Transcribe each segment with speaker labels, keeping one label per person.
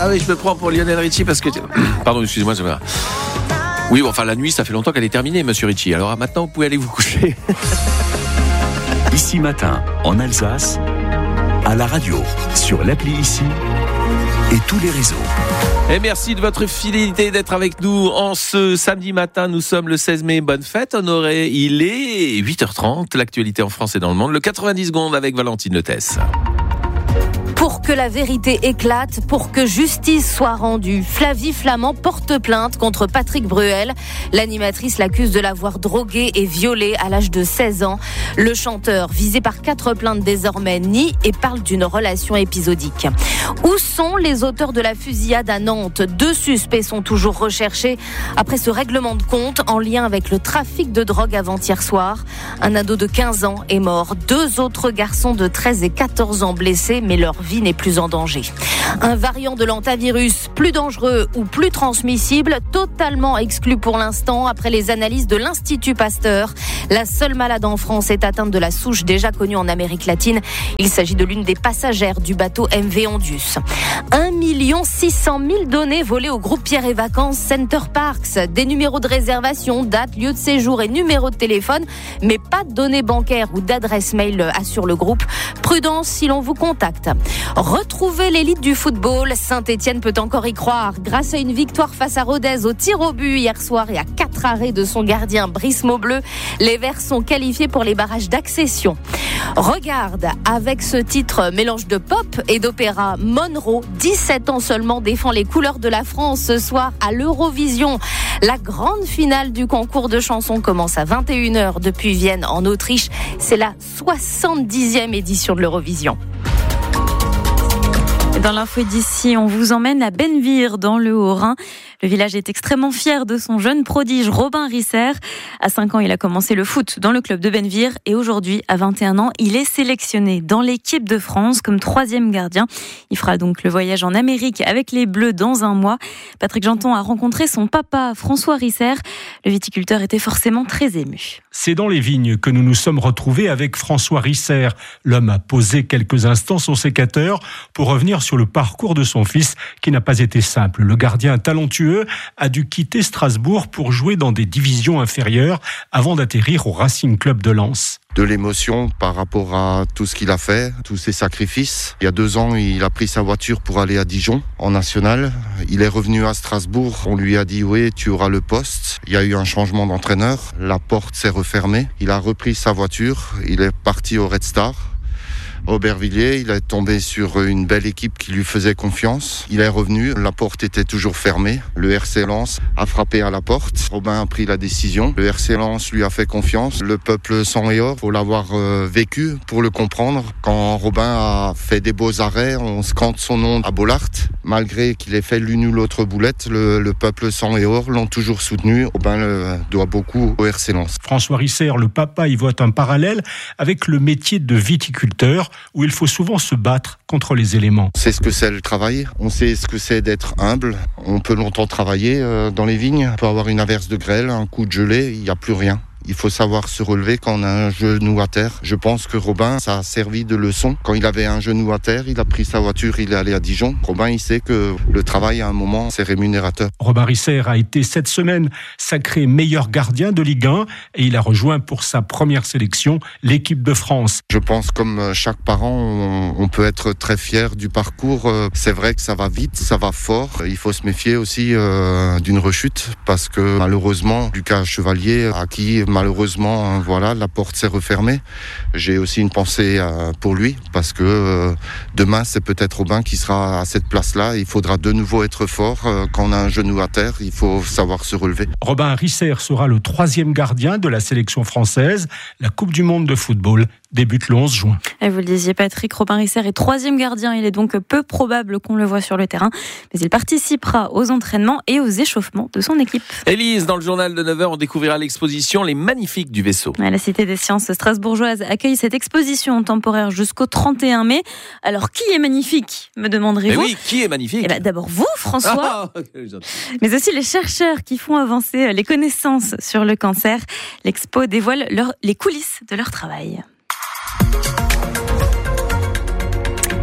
Speaker 1: Ah oui, je me prends pour Lionel Richie parce que... Pardon, excusez-moi. Oui, enfin, la nuit, ça fait longtemps qu'elle est terminée, monsieur Richie. Alors maintenant, vous pouvez aller vous coucher.
Speaker 2: Ici Matin, en Alsace, à la radio, sur l'appli Ici et tous les réseaux.
Speaker 1: Et merci de votre fidélité d'être avec nous en ce samedi matin. Nous sommes le 16 mai. Bonne fête, Honoré. Il est 8h30. L'actualité en France et dans le monde. Le 90 secondes avec Valentine Letès.
Speaker 3: Pour que la vérité éclate, pour que justice soit rendue, Flavie Flament porte plainte contre Patrick Bruel. L'animatrice l'accuse de l'avoir drogué et violé à l'âge de 16 ans. Le chanteur, visé par 4 plaintes désormais, nie et parle d'une relation épisodique. Où sont les auteurs de la fusillade à Nantes ? 2 suspects sont toujours recherchés après ce règlement de compte en lien avec le trafic de drogue avant-hier soir. Un ado de 15 ans est mort. 2 autres garçons de 13 et 14 ans blessés, mais leur vie n'est plus en danger. Un variant de l'hantavirus plus dangereux ou plus transmissible, totalement exclu pour l'instant après les analyses de l'Institut Pasteur. La seule malade en France est atteinte de la souche déjà connue en Amérique latine. Il s'agit de l'une des passagères du bateau MV Ondius. 1 600 000 données volées au groupe Pierre et Vacances Center Parks. Des numéros de réservation, date, lieu de séjour et numéro de téléphone, mais pas de données bancaires ou d'adresse mail, assure le groupe. Prudence si l'on vous contacte. Retrouver l'élite du football, Saint-Etienne peut encore y croire. Grâce à une victoire face à Rodez au tir au but hier soir et à 4 arrêts de son gardien Brice Maubleu, les Verts sont qualifiés pour les barrages d'accession. Regarde, avec ce titre mélange de pop et d'opéra, Monroe, 17 ans seulement, défend les couleurs de la France ce soir à l'Eurovision. La grande finale du concours de chansons commence à 21h depuis Vienne en Autriche. C'est la 70e édition de l'Eurovision.
Speaker 4: Dans l'info d'ici, on vous emmène à Bennevire, dans le Haut-Rhin. Le village est extrêmement fier de son jeune prodige Robin Risser. À 5 ans, il a commencé le foot dans le club de Bennevire et aujourd'hui, à 21 ans, il est sélectionné dans l'équipe de France comme 3e gardien. Il fera donc le voyage en Amérique avec les Bleus dans un mois. Patrick Janton a rencontré son papa, François Risser. Le viticulteur était forcément très ému.
Speaker 5: C'est dans les vignes que nous nous sommes retrouvés avec François Risser. L'homme a posé quelques instants son sécateur pour revenir sur le parcours de son fils qui n'a pas été simple. Le gardien talentueux a dû quitter Strasbourg pour jouer dans des divisions inférieures avant d'atterrir au Racing Club de Lens.
Speaker 6: De l'émotion par rapport à tout ce qu'il a fait, tous ses sacrifices. Il y a 2 ans, il a pris sa voiture pour aller à Dijon, en national. Il est revenu à Strasbourg. On lui a dit « Oui, tu auras le poste ». Il y a eu un changement d'entraîneur. La porte s'est refermée. Il a repris sa voiture. Il est parti au Red Star. Aubervilliers, il est tombé sur une belle équipe qui lui faisait confiance. Il est revenu, la porte était toujours fermée. Le RC Lens a frappé à la porte. Robin a pris la décision. Le RC Lens lui a fait confiance. Le peuple sang et or, faut l'avoir vécu pour le comprendre. Quand Robin a fait des beaux arrêts, on scande son nom à Bollard. Malgré qu'il ait fait l'une ou l'autre boulette, le peuple sang et or l'ont toujours soutenu. Robin doit beaucoup au RC Lens.
Speaker 5: François Risser, le papa, y voit un parallèle avec le métier de viticulteur, où il faut souvent se battre contre les éléments.
Speaker 6: On sait ce que c'est le travail, on sait ce que c'est d'être humble. On peut longtemps travailler dans les vignes, on peut avoir une averse de grêle, un coup de gelée, il n'y a plus rien. Il faut savoir se relever quand on a un genou à terre. Je pense que Robin, ça a servi de leçon. Quand il avait un genou à terre, il a pris sa voiture, il est allé à Dijon. Robin, il sait que le travail, à un moment, c'est rémunérateur.
Speaker 5: Robin Risser a été cette semaine sacré meilleur gardien de Ligue 1 et il a rejoint pour sa première sélection l'équipe de France.
Speaker 6: Je pense comme chaque parent, on peut être très fier du parcours. C'est vrai que ça va vite, ça va fort. Il faut se méfier aussi d'une rechute parce que malheureusement, Lucas Chevalier, à qui malheureusement, voilà, la porte s'est refermée. J'ai aussi une pensée pour lui parce que demain, c'est peut-être Robin qui sera à cette place-là. Il faudra de nouveau être fort. Quand on a un genou à terre, il faut savoir se relever.
Speaker 5: Robin Risser sera le 3e gardien de la sélection française. La Coupe du Monde de football débute le 11 juin.
Speaker 4: Et vous le disiez, Patrick, Robin Risser est 3e gardien. Il est donc peu probable qu'on le voit sur le terrain. Mais il participera aux entraînements et aux échauffements de son équipe.
Speaker 1: Élise, dans le journal de 9h, on découvrira l'exposition Les Magnifiques du vaisseau.
Speaker 4: La Cité des Sciences strasbourgeoise accueille cette exposition temporaire jusqu'au 31 mai. Alors, qui est magnifique, me demanderez-vous ?
Speaker 1: Mais oui, qui est magnifique ?
Speaker 4: D'abord vous, François, mais aussi les chercheurs qui font avancer les connaissances sur le cancer. L'expo dévoile les coulisses de leur travail.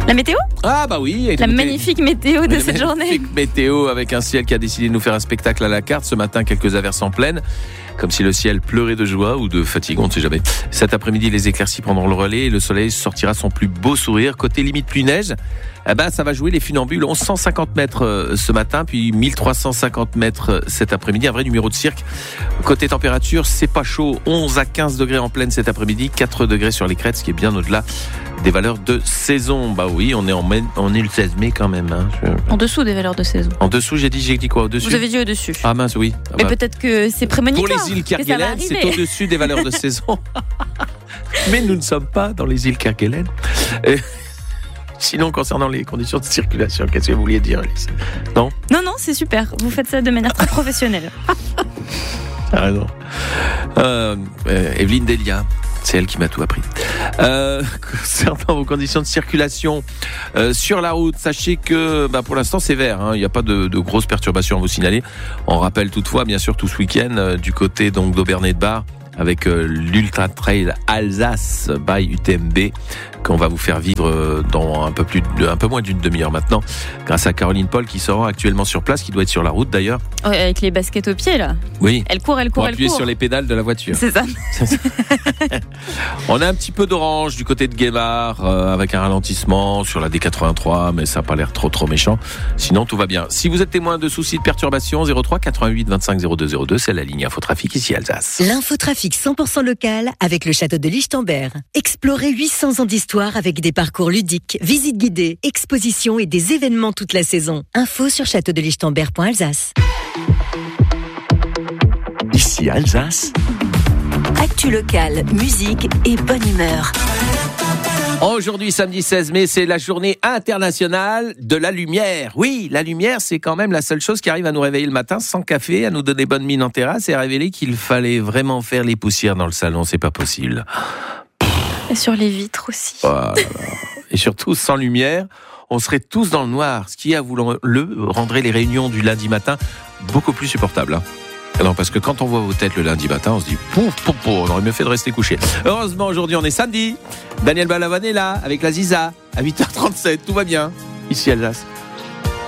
Speaker 4: La météo ?
Speaker 1: Ah bah oui.
Speaker 4: La magnifique météo de cette journée.
Speaker 1: Magnifique météo avec un ciel qui a décidé de nous faire un spectacle à la carte. Ce matin, quelques averses en pleine, comme si le ciel pleurait de joie ou de fatigue, on ne sait jamais. Cet après-midi, les éclaircies prendront le relais et le soleil sortira son plus beau sourire. Côté limite pluie-neige, ça va jouer les funambules. 1150 mètres ce matin, puis 1350 mètres cet après-midi. Un vrai numéro de cirque. Côté température, c'est pas chaud. 11 à 15 degrés en pleine cet après-midi. 4 degrés sur les crêtes, ce qui est bien au-delà des valeurs de saison. Bah oui, on est le 16 mai quand même. Hein.
Speaker 4: En dessous des valeurs de saison.
Speaker 1: En dessous, j'ai dit quoi au-dessus ?
Speaker 4: Vous avez dit au-dessus.
Speaker 1: Ah mince, oui.
Speaker 4: Mais peut-être que c'est prémonitoire.
Speaker 1: Pour les îles Kerguelen, c'est au-dessus des valeurs de saison. Mais nous ne sommes pas dans les îles Kerguelen. Sinon, concernant les conditions de circulation, qu'est-ce que vous vouliez dire, Alice ? Non,
Speaker 4: c'est super. Vous faites ça de manière très professionnelle.
Speaker 1: Ah raison. Evelyne Delia, c'est elle qui m'a tout appris. Concernant vos conditions de circulation sur la route, sachez que pour l'instant c'est vert, hein, il n'y a pas de grosses perturbations à vous signaler. On rappelle toutefois, bien sûr, tout ce week-end du côté donc d'Aubernay de Bar, avec l'Ultra Trail Alsace by UTMB qu'on va vous faire vivre dans un peu moins d'une demi-heure maintenant, grâce à Caroline Paul qui sera actuellement sur place, qui doit être sur la route d'ailleurs.
Speaker 4: Ouais, avec les baskets aux pieds là.
Speaker 1: Oui.
Speaker 4: Elle court.
Speaker 1: Pour appuyer sur les pédales de la voiture.
Speaker 4: C'est ça.
Speaker 1: On a un petit peu d'orange du côté de Guémard, avec un ralentissement sur la D83, mais ça n'a pas l'air trop méchant. Sinon tout va bien. Si vous êtes témoin de soucis de perturbation, 03 88 25 02 02, c'est la ligne Infotrafic ici Alsace.
Speaker 7: L'infotrafic 100% local avec le château de Lichtenberg. Explorez 800 ans d'histoire avec des parcours ludiques, visites guidées, expositions et des événements toute la saison. Info sur châteaudelichtenberg.alsace.
Speaker 2: Ici Alsace.
Speaker 7: Actu locale, musique et bonne humeur.
Speaker 1: Aujourd'hui, samedi 16 mai, c'est la journée internationale de la lumière. Oui, la lumière, c'est quand même la seule chose qui arrive à nous réveiller le matin sans café, à nous donner bonne mine en terrasse et à révéler qu'il fallait vraiment faire les poussières dans le salon. C'est pas possible.
Speaker 4: Et sur les vitres aussi.
Speaker 1: Voilà. Et surtout, sans lumière, on serait tous dans le noir. Ce qui, avouons-le, rendrait les réunions du lundi matin beaucoup plus supportables. Hein. Non, parce que quand on voit vos têtes le lundi matin, on se dit pouf, on aurait mieux fait de rester couché. Heureusement, aujourd'hui, on est samedi. Daniel Balavoine est là, avec la Ziza, à 8h37. Tout va bien, ici Alsace.